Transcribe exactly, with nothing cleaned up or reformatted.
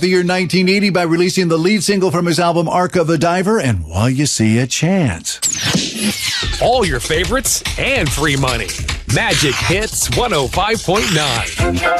the year nineteen eighty by releasing the lead single from his album Arc of a Diver and While You See a Chance. All your favorites and free money. Magic Hits one oh five point nine.